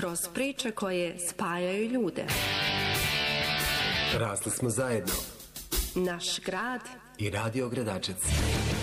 kroz priče koje spajaju ljude. Rasli smo zajedno. Naš grad i Radio Gradačac.